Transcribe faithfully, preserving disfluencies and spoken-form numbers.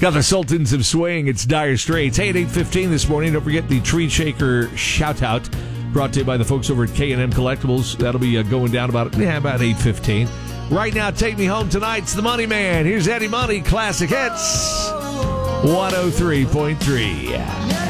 Got the Sultans of Swing. It's Dire Straits. Hey, at eight fifteen this morning, don't forget the Tree Shaker shout-out brought to you by the folks over at K and M Collectibles. That'll be uh, going down about, yeah, about eight fifteen. Right now, Take Me Home Tonight's The Money Man. Here's Eddie Money, Classic Hits, one oh three point three.